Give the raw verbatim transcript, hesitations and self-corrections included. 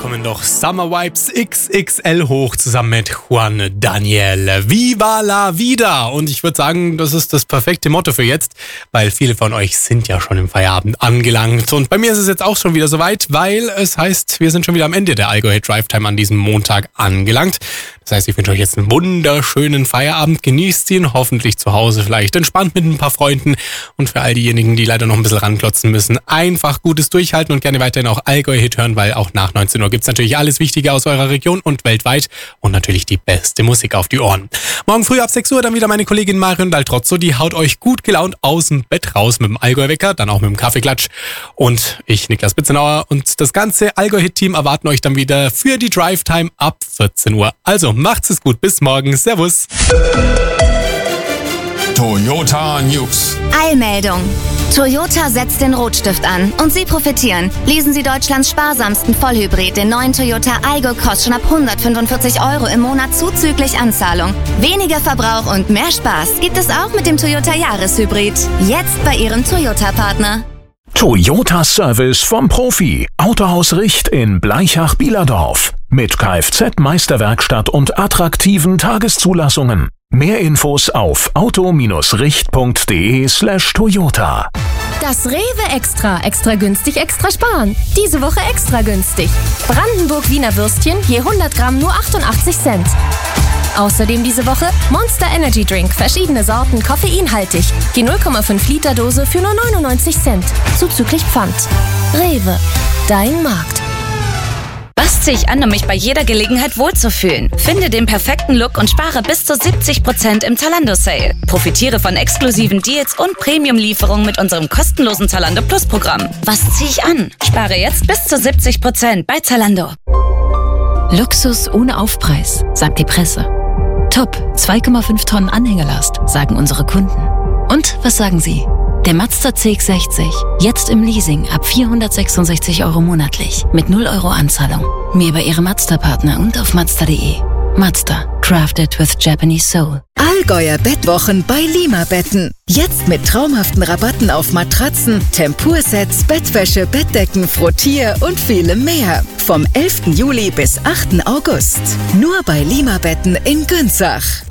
kommen doch Summer Vibes X X L hoch zusammen mit Juan Daniel. Viva la vida! Und ich würde sagen, das ist das perfekte Motto für jetzt, weil viele von euch sind ja schon im Feierabend angelangt. Und bei mir ist es jetzt auch schon wieder soweit, weil es heißt, wir sind schon wieder am Ende der Allgäu Hit Drive Time an diesem Montag angelangt. Das heißt, ich wünsche euch jetzt einen wunderschönen Feierabend. Genießt ihn, hoffentlich zu Hause, vielleicht entspannt mit ein paar Freunden. Und für all diejenigen, die leider noch ein bisschen ranklotzen müssen, einfach gutes Durchhalten und gerne weiterhin auch Allgäu Hit hören, weil auch nach neunzehn Uhr gibt's natürlich alles Wichtige aus eurer Region und weltweit und natürlich die beste Musik auf die Ohren. Morgen früh ab sechs Uhr dann wieder meine Kollegin Marion Daltrozzo, die haut euch gut gelaunt aus dem Bett raus mit dem Allgäu Wecker, dann auch mit dem Kaffeeklatsch. Und ich, Niklas Bitzenauer und das ganze Allgäu Hit Team erwarten euch dann wieder für die Drive Time ab vierzehn Uhr. Also macht's es gut, bis morgen, servus. Toyota News. Eilmeldung. Toyota setzt den Rotstift an und Sie profitieren. Lesen Sie Deutschlands sparsamsten Vollhybrid, den neuen Toyota Aygo, kostet schon ab hundertfünfundvierzig Euro im Monat zuzüglich Anzahlung. Weniger Verbrauch und mehr Spaß gibt es auch mit dem Toyota Jahreshybrid. Jetzt bei Ihrem Toyota-Partner. Toyota Service vom Profi. Autohaus Richt in Blaichach-Bielerdorf. Mit Kfz-Meisterwerkstatt und attraktiven Tageszulassungen. Mehr Infos auf auto-richt.de slash Toyota. Das Rewe Extra. Extra günstig, extra sparen. Diese Woche extra günstig. Brandenburg Wiener Würstchen je hundert Gramm nur achtundachtzig Cent. Außerdem diese Woche Monster Energy Drink, verschiedene Sorten, koffeinhaltig. Die null Komma fünf Liter Dose für nur neunundneunzig Cent. Zuzüglich Pfand. Rewe. Dein Markt. Was ziehe ich an, um mich bei jeder Gelegenheit wohlzufühlen? Finde den perfekten Look und spare bis zu siebzig Prozent im Zalando-Sale. Profitiere von exklusiven Deals und Premium-Lieferungen mit unserem kostenlosen Zalando Plus-Programm. Was ziehe ich an? Spare jetzt bis zu siebzig Prozent bei Zalando. Luxus ohne Aufpreis, sagt die Presse. Top, zwei Komma fünf Tonnen Anhängelast, sagen unsere Kunden. Und was sagen Sie? Der Mazda C X sechzig, jetzt im Leasing ab vierhundertsechsundsechzig Euro monatlich, mit null Euro Anzahlung. Mehr bei Ihrem Mazda-Partner und auf mazda punkt de. Mazda, crafted with Japanese soul. Allgäuer Bettwochen bei Lima Betten. Jetzt mit traumhaften Rabatten auf Matratzen, Tempursets, Bettwäsche, Bettdecken, Frottier und vielem mehr. Vom elften Juli bis achten August. Nur bei Lima Betten in Günzach.